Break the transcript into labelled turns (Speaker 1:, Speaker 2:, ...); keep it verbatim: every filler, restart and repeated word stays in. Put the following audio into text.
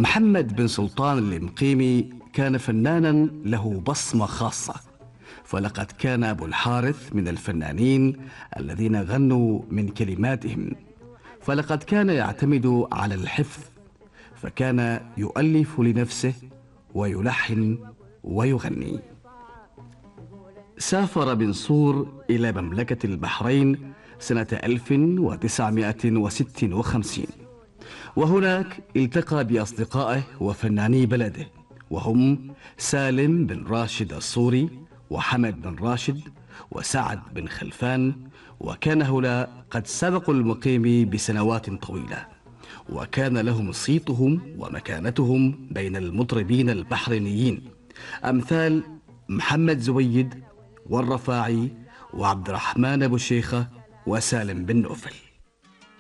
Speaker 1: محمد بن سلطان المقيمي كان فنانا له بصمة خاصة، فلقد كان أبو الحارث من الفنانين الذين غنوا من كلماتهم، فلقد كان يعتمد على الحفظ، فكان يؤلف لنفسه ويلحن ويغني. سافر بن صور إلى مملكة البحرين سنة ألف وتسعمائة وستة وخمسين، وهناك التقى بأصدقائه وفناني بلده، وهم سالم بن راشد الصوري وحمد بن راشد وسعد بن خلفان، وكان هؤلاء قد سبقوا المقيم بسنوات طويلة، وكان لهم صيتهم ومكانتهم بين المطربين البحرينيين أمثال محمد زويد والرفاعي وعبد الرحمن أبو شيخة وسالم بن نوفل.